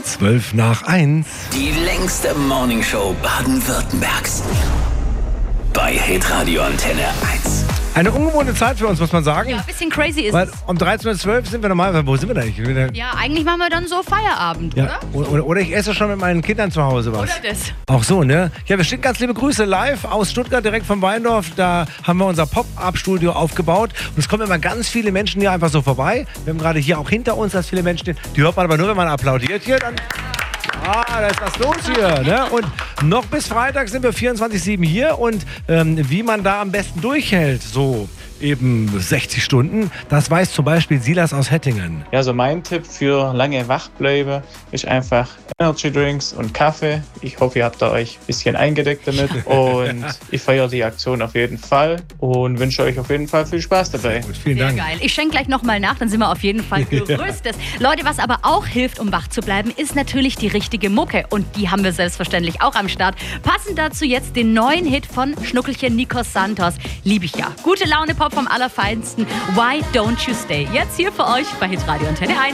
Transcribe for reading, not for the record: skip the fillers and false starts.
12:12. Die längste Morningshow Baden-Württembergs. Bei Hitradio Antenne 1. Eine ungewohnte Zeit für uns, muss man sagen. Ja, ein bisschen crazy ist Weil es. um 13:12 sind wir normal. Wo sind wir da eigentlich? Ja, eigentlich machen wir dann so Feierabend, Ja, oder ich esse schon mit meinen Kindern zu Hause was. oder? Das. Auch so, ne? Ja, wir schicken ganz liebe Grüße live aus Stuttgart, direkt vom Weindorf. Da haben wir unser Pop-Up-Studio aufgebaut. Und es kommen immer ganz viele Menschen hier einfach so vorbei. Wir haben gerade hier auch hinter uns, dass viele Menschen stehen. Die hört man aber nur, wenn man applaudiert hier. Dann da ist was los hier. Ne? Und noch bis Freitag sind wir 24/7 hier. Und wie man da am besten durchhält, so eben 60 Stunden, das weiß zum Beispiel Silas aus Hettingen. Ja, so mein Tipp für lange Wachbleiben ist einfach Energy Drinks und Kaffee. Ich hoffe, ihr habt da euch ein bisschen eingedeckt damit. Und ich feiere die Aktion auf jeden Fall und wünsche euch auf jeden Fall viel Spaß dabei. Gut, vielen Sehr Dank. geil. Ich schenke gleich nochmal nach, dann sind wir auf jeden Fall gerüstet. Leute, was aber auch hilft, um wach zu bleiben, ist natürlich die richtige Mucke. Und die haben wir selbstverständlich auch am Start. Passend dazu jetzt den neuen Hit von Schnuckelchen Nikos Santos. Liebe ich ja. Gute Laune Pop vom Allerfeinsten. Why Don't You Stay? Jetzt hier für euch bei Hitradio Antenne 1.